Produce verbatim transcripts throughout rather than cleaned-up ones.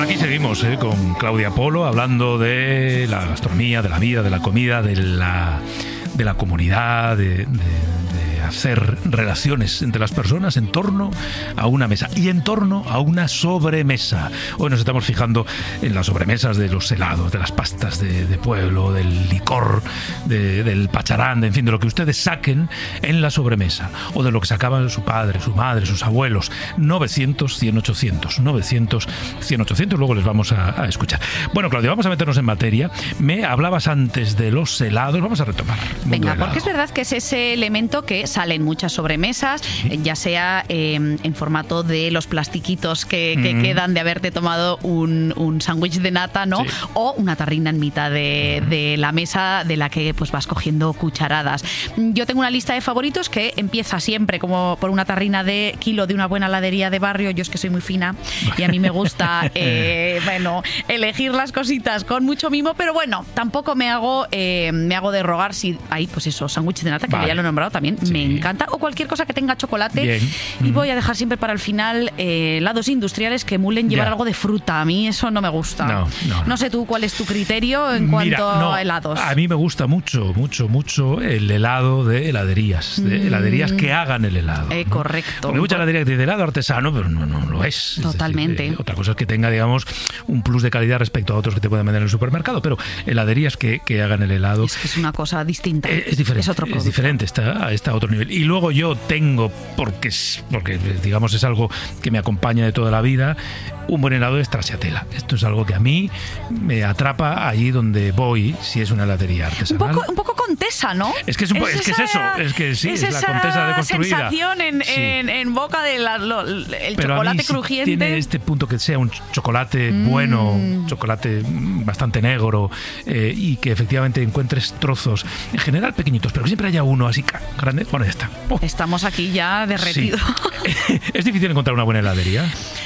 Aquí seguimos ¿eh? con Claudia Polo hablando de la gastronomía, de la vida, de la comida, de la, de la comunidad, de, de, de hacer relaciones entre las personas en torno a una mesa y en torno a una sobremesa. Hoy nos estamos fijando en las sobremesas de los helados, de las pastas de, de pueblo, del licor, de, del pacharán, de, en fin, de lo que ustedes saquen en la sobremesa o de lo que sacaban su padre, su madre, sus abuelos. novecientos, cien, ochocientos, novecientos, cien, ochocientos, luego les vamos a, a escuchar. Bueno, Claudia, vamos a meternos en materia. Me hablabas antes de los helados, vamos a retomar. Venga, porque es verdad que es ese elemento que sale en muchas sobremesas, sí. ya sea eh, en formato de los plastiquitos que, que mm. quedan de haberte tomado un, un sándwich de nata, ¿no? Sí. O una tarrina en mitad de, de la mesa de la que pues vas cogiendo cucharadas. Yo tengo una lista de favoritos que empieza siempre como por una tarrina de kilo de una buena heladería de barrio. Yo es que soy muy fina y a mí me gusta eh, bueno, elegir las cositas con mucho mimo, pero bueno, tampoco me hago eh, me hago de rogar si hay pues eso, sándwich de nata, que vale. ya lo he nombrado también, sí. me encanta, o cualquier cosa que tenga chocolate. Bien. Y mm. voy a dejar siempre para el final eh, helados industriales que emulen llevar ya. algo de fruta. A mí eso no me gusta. No, no, no. no sé tú cuál es tu criterio en Mira, cuanto no, a helados. A mí me gusta mucho, mucho, mucho el helado de heladerías, de mm. heladerías que hagan el helado. Eh, ¿no? Correcto. Porque hay mucha heladería que tiene helado artesano, pero no, no lo es. Totalmente. Es decir, eh, otra cosa es que tenga, digamos, un plus de calidad respecto a otros que te pueden vender en el supermercado, pero heladerías que, que hagan el helado. Es que es una cosa distinta. Es, es diferente. Es otro producto. Es diferente, está, está a otro nivel. Y luego yo tengo, porque, porque digamos es algo que me acompaña de toda la vida, un buen helado de stracciatella. Esto es algo que a mí me atrapa allí donde voy, si es una heladería artesanal. Un poco, un poco Contesa, ¿no? Es que es, un po- es, es, que esa, es eso, es que sí, es, es la Contesa deconstruida. Sensación en, sí. en, en boca del de chocolate si crujiente. Tiene este punto que sea un chocolate mm. bueno, un chocolate bastante negro eh, y que efectivamente encuentres trozos, en general pequeñitos, pero que siempre haya uno así grande. Bueno, ya está. Oh. Estamos aquí ya derretidos. Sí. ¿Es difícil encontrar una buena heladería?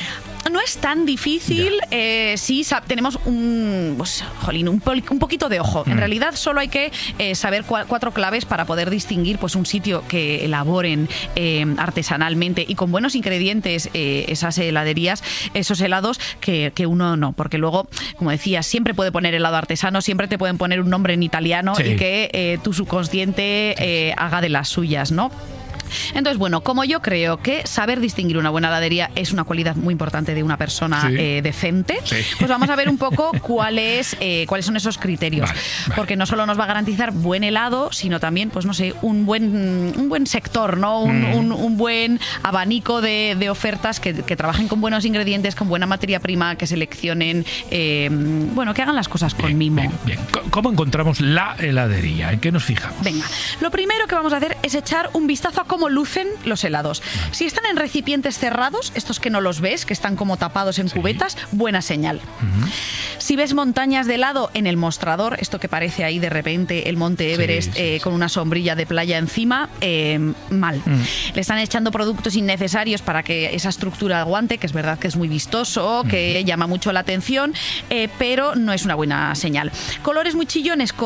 No es tan difícil, eh, sí sab- tenemos un, pues, jolín, un, pol- un poquito de ojo. Mm. En realidad solo hay que eh, saber cua- cuatro claves para poder distinguir pues, un sitio que elaboren eh, artesanalmente y con buenos ingredientes eh, esas heladerías, esos helados, que, que uno no. Porque luego, como decía, siempre puede poner helado artesano, siempre te pueden poner un nombre en italiano sí. y que eh, tu subconsciente eh, haga de las suyas, ¿no? Entonces, bueno, como yo creo que saber distinguir una buena heladería es una cualidad muy importante de una persona sí. eh, decente, sí. pues vamos a ver un poco cuáles, eh, cuáles son esos criterios. Vale, vale. Porque no solo nos va a garantizar buen helado, sino también, pues no sé, un buen, un buen sector, ¿no? Un, mm. un, un buen abanico de, de ofertas que, que trabajen con buenos ingredientes, con buena materia prima, que seleccionen, eh, bueno, que hagan las cosas con bien, mimo. Bien, bien. ¿Cómo encontramos la heladería? ¿En qué nos fijamos? Venga, lo primero que vamos a hacer es echar un vistazo a cómo lucen los helados. Vale. Si están en recipientes cerrados, estos que no los ves, que están como tapados en sí. cubetas, buena señal. Uh-huh. Si ves montañas de helado en el mostrador, esto que parece ahí de repente el Monte Everest sí, sí, eh, sí. con una sombrilla de playa encima, eh, mal. Uh-huh. Le están echando productos innecesarios para que esa estructura aguante, que es verdad que es muy vistoso, uh-huh. que llama mucho la atención, eh, pero no es una buena señal. Colores muy chillones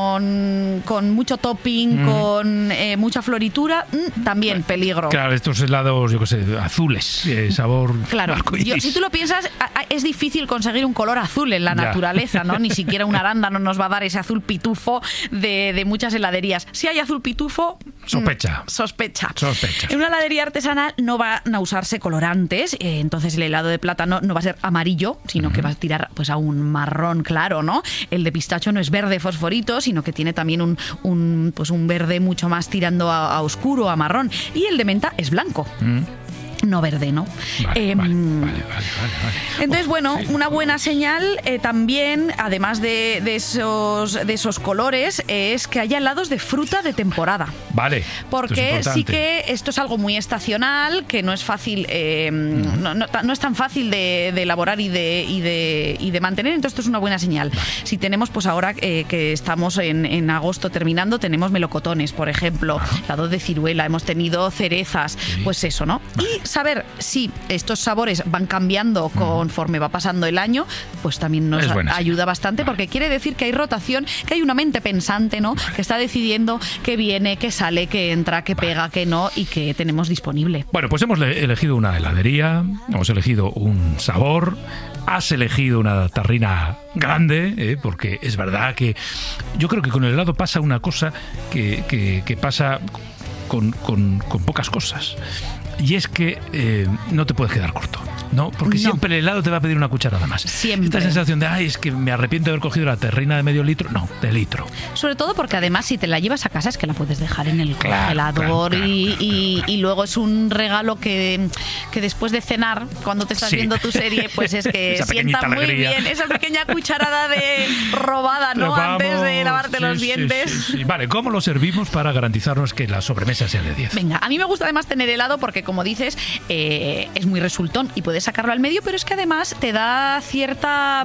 con, con mucho topping, uh-huh. con eh, mucha floritura, mm, también peligro. Claro, estos helados, yo qué sé, azules, eh, sabor claro, yo, si tú lo piensas, es difícil conseguir un color azul en la ya. naturaleza, ¿no? Ni siquiera una arándano nos va a dar ese azul pitufo de, de muchas heladerías. Si hay azul pitufo... Sospecha. Mmm, sospecha. Sospecha. En una heladería artesanal no van a usarse colorantes, eh, entonces el helado de plátano no va a ser amarillo, sino uh-huh. que va a tirar pues a un marrón claro, ¿no? El de pistacho no es verde fosforito, sino que tiene también un, un, pues un verde mucho más tirando a, a oscuro, a marrón. Y el de menta es blanco. Mm. No verde, ¿no? Vale, eh, vale, vale, vale, vale. Entonces, oh, bueno, sí. una buena señal eh, también, además de, de, esos, de esos colores, es que haya helados de fruta de temporada. Vale. Porque sí que esto es algo muy estacional, que no es fácil, eh, mm. no, no, no es tan fácil de, de elaborar y de, y, de, y de mantener, entonces esto es una buena señal. Vale. Si tenemos, pues ahora eh, que estamos en, en agosto terminando, tenemos melocotones, por ejemplo, helado de ciruela, hemos tenido cerezas, sí. pues eso, ¿no? Vale. Y saber si estos sabores van cambiando conforme va pasando el año, pues también nos ayuda bastante, vale. porque quiere decir que hay rotación, que hay una mente pensante, ¿no? Vale. Que está decidiendo qué viene, qué sale, qué entra, qué vale. pega, qué no, y que tenemos disponible. Bueno, pues hemos elegido una heladería, hemos elegido un sabor. Has elegido una tarrina grande, ¿eh? Porque es verdad que yo creo que con el helado pasa una cosa que, que, que pasa con, con, con pocas cosas. Y es que eh, no te puedes quedar corto, ¿no? Porque no. siempre el helado te va a pedir una cucharada más. Siempre. Esta sensación de, ay, es que me arrepiento de haber cogido la terrina de medio litro. No, de litro. Sobre todo porque además si te la llevas a casa es que la puedes dejar en el claro, congelador claro, y, claro, y, claro. y luego es un regalo que, que después de cenar, cuando te estás sí. viendo tu serie, pues es que sienta muy alegría. bien esa pequeña cucharada de robada, ¿no? Vamos, antes de lavarte sí, los sí, dientes. Sí, sí, sí. Vale, ¿cómo lo servimos para garantizarnos que la sobremesa sea de diez? Venga, a mí me gusta además tener helado porque, como dices, Eh, es muy resultón y puedes sacarlo al medio, pero es que además te da cierta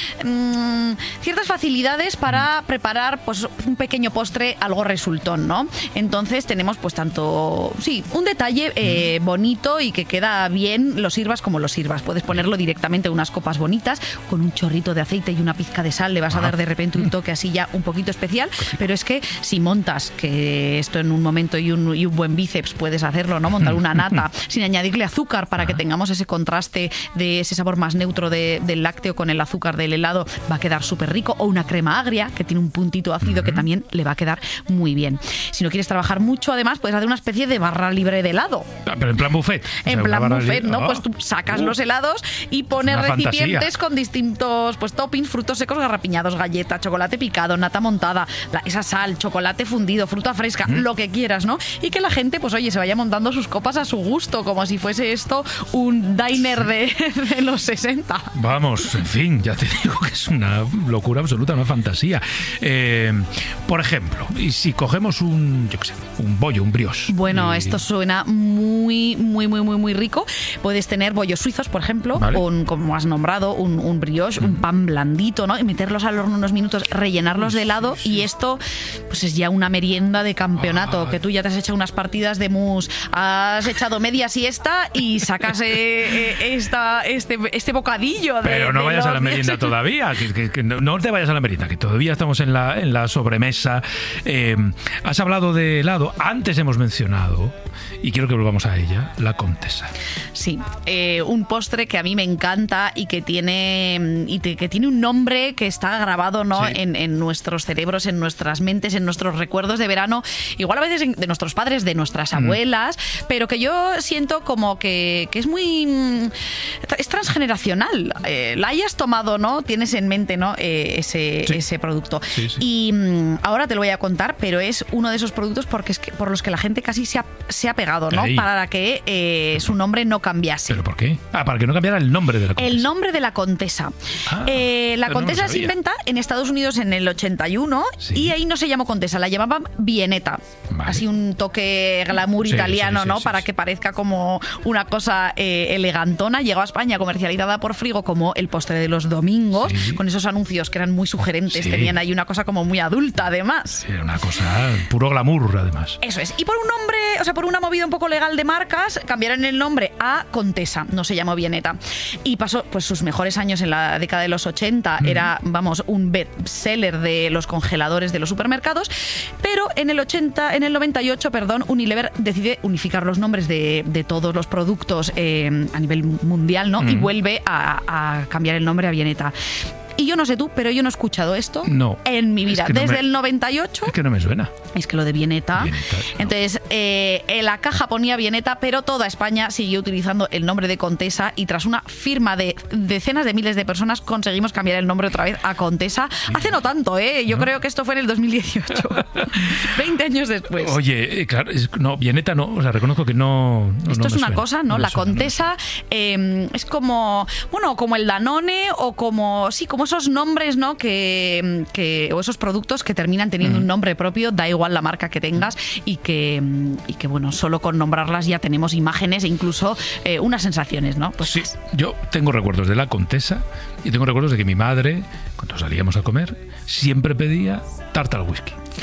mmm, ciertas facilidades para preparar pues un pequeño postre algo resultón, ¿no? Entonces tenemos pues tanto, sí, un detalle eh, bonito y que queda bien, lo sirvas como lo sirvas. Puedes ponerlo directamente en unas copas bonitas con un chorrito de aceite y una pizca de sal, le vas a dar de repente un toque así ya un poquito especial, pero es que si montas, que esto en un momento y un, y un buen bíceps puedes hacerlo, ¿no? Montar una nata sin añadirle azúcar para que tengamos ese contraste de ese sabor más neutro de, del lácteo con el azúcar del helado, va a quedar súper rico. O una crema agria que tiene un puntito ácido uh-huh. que también le va a quedar muy bien. Si no quieres trabajar mucho, además puedes hacer una especie de barra libre de helado. Pero en plan buffet. En o sea, plan buffet, ¿no? Oh. Pues tú sacas uh. los helados y pones recipientes fantasía. con distintos pues toppings, frutos secos garrapiñados, galleta, chocolate picado, nata montada, la, esa sal, chocolate fundido, fruta fresca, uh-huh. lo que quieras, ¿no? Y que la gente, pues oye, se vaya montando sus copas a su gusto, como si fuese esto un diner de, de los sesenta. Vamos, en fin, ya te digo que es una locura absoluta, una fantasía. Eh, por ejemplo, y si cogemos un, yo qué sé, un bollo, un brioche. Bueno, y... esto suena muy, muy, muy, muy, muy rico. Puedes tener bollos suizos, por ejemplo, vale. un, como has nombrado, un, un brioche, mm. un pan blandito, ¿no? Y meterlos al horno unos minutos, rellenarlos de helado sí, sí. y esto, pues es ya una merienda de campeonato, ah. que tú ya te has hecho unas partidas de mus, has echado media siesta y sacas eh, esta, este, este bocadillo de, pero no de vayas los... a la merienda todavía, que, que, que no, no te vayas a la merienda, que todavía estamos en la, en la sobremesa. Eh, has hablado de helado, antes hemos mencionado, y quiero que volvamos a ella, la Contesa. Sí, eh, un postre que a mí me encanta y que tiene, y te, que tiene un nombre que está grabado, ¿no? sí. en, en nuestros cerebros, en nuestras mentes, en nuestros recuerdos de verano, igual a veces de nuestros padres, de nuestras abuelas, mm. pero que yo siento como que, que es muy... es transgeneracional. Eh, la hayas tomado, ¿no? Tienes en mente, ¿no? Eh, ese, sí. ese producto. Sí, sí. Y mmm, ahora te lo voy a contar, pero es uno de esos productos porque es que, por los que la gente casi se ha, se ha pegado, ¿no? Ahí. Para que eh, su nombre no cambiase. ¿Pero por qué? Ah, para que no cambiara el nombre de la Contesa. El nombre de la Contesa. Ah, eh, la Contesa no se inventa en Estados Unidos en el ochenta y uno sí. y ahí no se llamó Contesa, la llamaban Viennetta. Vale. Así un toque glamour sí, italiano, sí, sí, ¿no? Sí, para sí. que parezca como una cosa eh, elegantona. Llegó a España comercializada por Frigo como el postre de los domingos, sí. con esos anuncios que eran muy sugerentes. Sí. Tenían ahí una cosa como muy adulta, además. Sí, una cosa puro glamour, además. Eso es. Y por un nombre, o sea, por una movida un poco legal de marcas, cambiaron el nombre a Contesa. No se llamó Viennetta. Y pasó pues sus mejores años en la década de los ochenta. Mm. Era, vamos, un bestseller de los congeladores de los supermercados. Pero en el ochenta, en el noventa y ocho, perdón, Unilever decide unificar los nombres de, de todos los productos eh, a nivel mundial, ¿no? Mm. Y vuelve a, a cambiar el nombre a Viennetta. Y yo no sé tú, pero yo no he escuchado esto no, en mi vida. Es que Desde no me, el noventa y ocho. Es que no me suena. Es que lo de Viennetta. Viennetta no. Entonces, eh, en la caja ponía Viennetta, pero toda España siguió utilizando el nombre de Contesa y tras una firma de decenas de miles de personas conseguimos cambiar el nombre otra vez a Contesa. Sí. Hace no tanto, ¿eh? Yo ¿no? creo que esto fue en el dos mil dieciocho. veinte años después. Oye, claro, es, no, Viennetta no, o sea, reconozco que no. no esto no es una suena, cosa, ¿no? no la suena, Contesa no eh, es como, bueno, como el Danone o como, sí, como esos nombres, ¿no? Que, que, o esos productos que terminan teniendo mm. un nombre propio, da igual la marca que tengas y que, y que bueno, solo con nombrarlas ya tenemos imágenes e incluso eh, unas sensaciones, ¿no? Pues sí, yo tengo recuerdos de la Contesa y tengo recuerdos de que mi madre, cuando salíamos a comer, siempre pedía tarta al whisky.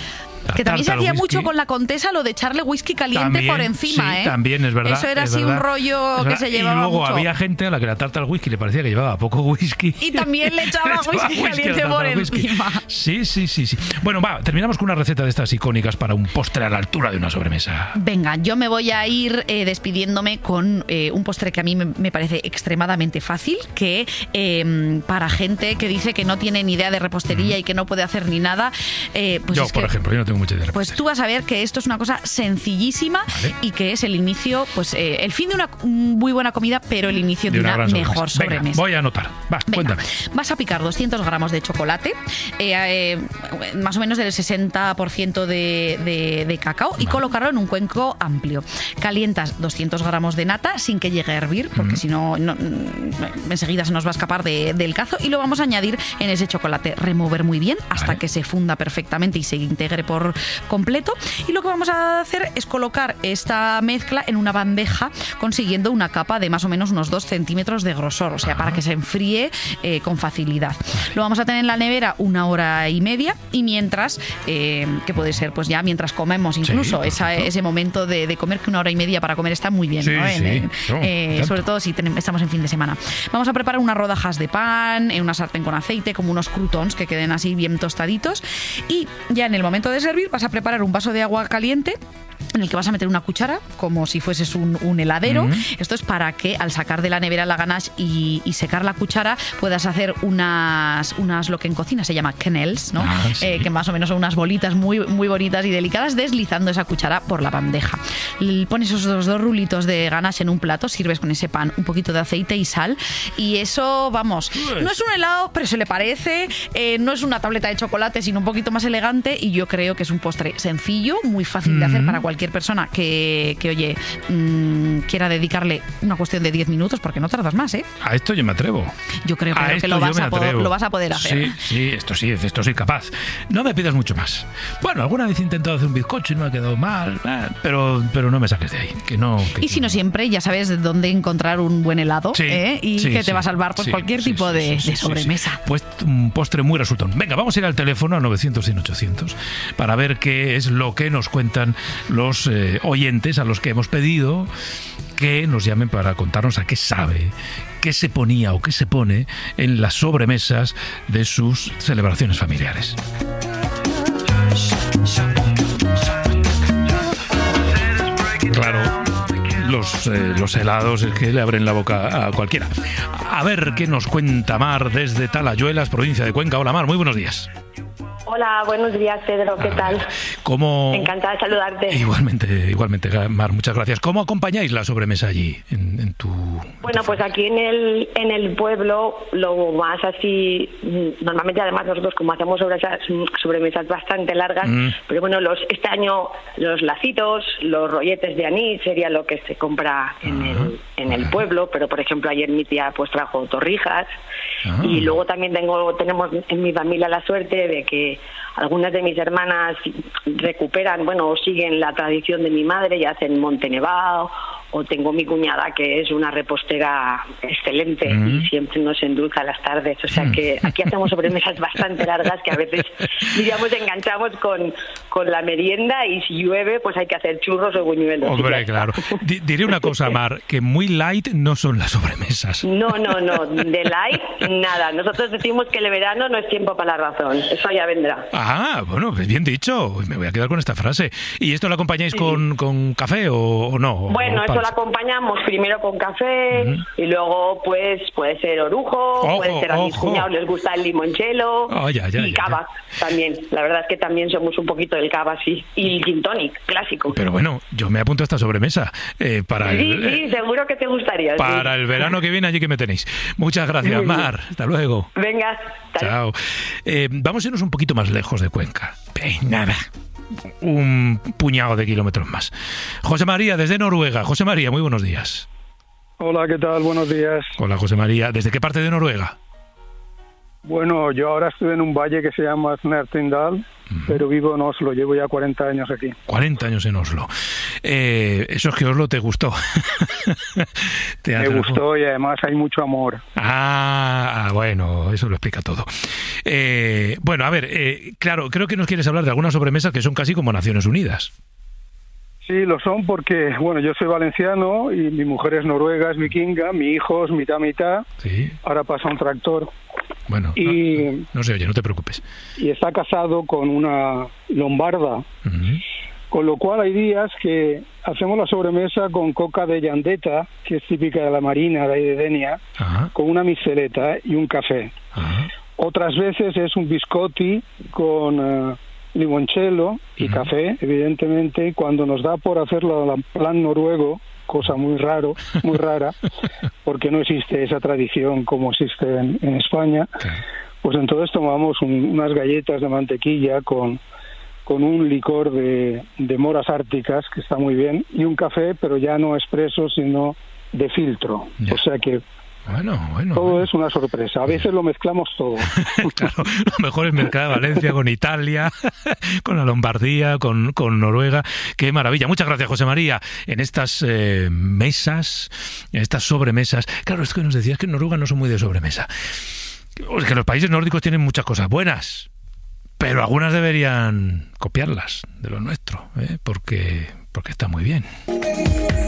Que también se hacía whisky. mucho con la Contesa lo de echarle whisky caliente también, por encima, sí, ¿eh? También, es verdad. Eso era es así verdad, un rollo que se llevaba Y luego mucho. había gente a la que la tarta al whisky le parecía que llevaba poco whisky. Y también le echaba whisky caliente por encima. Sí, sí, sí, sí. Bueno, va, terminamos con una receta de estas icónicas para un postre a la altura de una sobremesa. Venga, yo me voy a ir eh, despidiéndome con eh, un postre que a mí me, me parece extremadamente fácil, que eh, para gente que dice que no tiene ni idea de repostería mm. y que no puede hacer ni nada, eh, pues yo, es por que, ejemplo, yo no tengo mucha idea de pues repostería. tú vas a ver que esto es una cosa sencillísima, ¿vale? Y que es el inicio, pues eh, el fin de una muy buena comida, pero el inicio de, de una, una mejor sobremesa. Venga, voy a anotar. Va, Venga, cuéntame. Vas a picar doscientos gramos de chocolate, eh, eh, más o menos del sesenta por ciento de, de, de cacao, vale. Y colocarlo en un cuenco amplio. Calientas doscientos gramos de nata sin que llegue a hervir, porque mm. si no, no, enseguida se nos va a escapar de, del cazo, y lo vamos a añadir en ese chocolate. Remover muy bien hasta vale. que se funda perfectamente y se integre por completo. Y lo que vamos a hacer es colocar esta mezcla en una bandeja, consiguiendo una capa de más o menos unos dos centímetros de grosor, o sea, para que se enfríe eh, con facilidad. Lo vamos a tener en la nevera una hora y media, y mientras, eh, que puede ser pues ya mientras comemos incluso, sí, esa, ese momento de, de comer, que una hora y media para comer está muy bien, sí, ¿no? Sí, en, no, eh, sobre todo si tenemos, estamos en fin de semana. Vamos a preparar unas rodajas de pan en una sartén con aceite, como unos croutons que queden así bien tostaditos, y ya en el momento de servir vas a preparar un vaso de agua caliente en el que vas a meter una cuchara como si fueses un, un heladero. Mm-hmm. Esto es para que al sacar de la nevera la ganache y, y secar la cuchara puedas hacer unas, unas, lo que en cocina se llama quenelles, ¿no? Ah, sí. eh, que más o menos son unas bolitas muy, muy bonitas y delicadas, deslizando esa cuchara por la bandeja. Pones esos dos, dos rulitos de ganache en un plato, sirves con ese pan un poquito de aceite y sal, y eso, vamos, pues. no es un helado, pero se le parece, eh, no es una tableta de chocolate, sino un poquito más elegante, y yo creo que es un postre sencillo, muy fácil mm-hmm. de hacer para cualquier persona que, que oye, mmm, quiera dedicarle una cuestión de diez minutos, porque no tardas más, ¿eh? A esto yo me atrevo. Yo creo que, que lo, vas a poder, lo vas a poder hacer. Sí, sí, esto sí, esto soy capaz. No me pidas mucho más. Bueno, alguna vez he intentado hacer un bizcocho y no me ha quedado mal, pero, pero no me saques de ahí. Que no, que y si no siempre, ya sabes dónde encontrar un buen helado, sí, ¿eh? Y sí, que te sí, va a salvar pues, sí, cualquier sí, tipo sí, de, sí, de sobremesa. Sí, sí. Pues un postre muy resultón. Venga, vamos a ir al teléfono a novecientos, cien, ochocientos para ver qué es lo que nos cuentan los eh, oyentes a los que hemos pedido que nos llamen para contarnos a qué sabe, qué se ponía o qué se pone en las sobremesas de sus celebraciones familiares. Claro, los, eh, los helados es que le abren la boca a cualquiera. A ver qué nos cuenta Mar desde Talayuelas, provincia de Cuenca. Hola Mar, muy buenos días. Hola, buenos días, Pedro, ¿qué a tal? Ver, ¿cómo... Encantada de saludarte. Igualmente, igualmente, Mar, muchas gracias. ¿Cómo acompañáis la sobremesa allí, en, en tu... Bueno, en tu pues aquí en el en el pueblo, lo más así, normalmente además nosotros como hacemos sobremesas, sobremesas bastante largas, mm. pero bueno, los este año los lacitos, los rolletes de anís sería lo que se compra en, ah, el, en el pueblo, pero por ejemplo ayer mi tía pues trajo torrijas, ah. y luego también tengo tenemos en mi familia la suerte de que algunas de mis hermanas recuperan, bueno, o siguen la tradición de mi madre y hacen Monte Nevado, o tengo mi cuñada que es una repostera excelente mm. y siempre nos endulza las tardes, o sea que aquí hacemos sobremesas bastante largas que a veces, diríamos, enganchamos con, con la merienda, y si llueve pues hay que hacer churros o buñuelos. Hombre, claro. D- diré una cosa, Mar, que muy light no son las sobremesas. No, no, no, de light nada. Nosotros decimos que el verano no es tiempo para la razón, eso ya vendrá. Ah, bueno, pues bien dicho, me voy a quedar con esta frase. ¿Y esto lo acompañáis sí. con, con café o, o no? Bueno, o eso lo acompañamos primero con café, uh-huh. y luego pues puede ser orujo, ojo, puede ser a mis ojo. cuñados les gusta el limonchelo, oh, ya, ya, y ya, cava ya. también. La verdad es que también somos un poquito del cava, sí. Y el gin tonic, clásico. Pero bueno, yo me apunto a esta sobremesa. Eh, para sí, el, sí, eh, seguro que te gustaría. Para sí. el verano que viene, allí que me tenéis. Muchas gracias, Mar. Hasta luego. Venga. Chao. Eh, vamos a irnos un poquito más lejos de Cuenca. Eh, nada. Un puñado de kilómetros más. José María, desde Noruega. José María, muy buenos días. Hola, ¿qué tal? Buenos días. Hola, José María. ¿Desde qué parte de Noruega? Bueno, yo ahora estoy en un valle que se llama Snertindal, uh-huh. pero vivo en Oslo. Llevo ya cuarenta años aquí. cuarenta años en Oslo. Eh, eso es que Oslo te gustó. te Me gustó y además hay mucho amor. Ah, bueno, eso lo explica todo. Eh, bueno, a ver, eh, claro, creo que nos quieres hablar de algunas sobremesas que son casi como Naciones Unidas. Sí, lo son porque, bueno, yo soy valenciano y mi mujer es noruega, es vikinga, mi hijo es mitad mitad, sí. Ahora pasa un tractor. Bueno, y, no, no se oye, no te preocupes. Y está casado con una lombarda, uh-huh. Con lo cual hay días que hacemos la sobremesa con coca de llandeta, que es típica de la Marina, de ahí de Denia, uh-huh. Con una misceleta y un café. Uh-huh. Otras veces es un biscotti con... Uh, limoncello y uh-huh. café, evidentemente, cuando nos da por hacerlo en plan noruego, cosa muy raro, muy rara, porque no existe esa tradición como existe en, en España, okay. Pues entonces tomamos un, unas galletas de mantequilla con, con un licor de, de moras árticas, que está muy bien, y un café, pero ya no expreso, sino de filtro. Yeah. O sea que Bueno, bueno. Todo bueno. es una sorpresa. A veces lo mezclamos todo. Claro, lo mejor es mezclar Valencia con Italia, con la Lombardía, con, con Noruega. ¡Qué maravilla! Muchas gracias, José María. En estas eh, mesas, en estas sobremesas. Claro, es que nos decías que en Noruega no son muy de sobremesa. Es que los países nórdicos tienen muchas cosas buenas, pero algunas deberían copiarlas de lo nuestro, ¿eh? porque, porque está muy bien.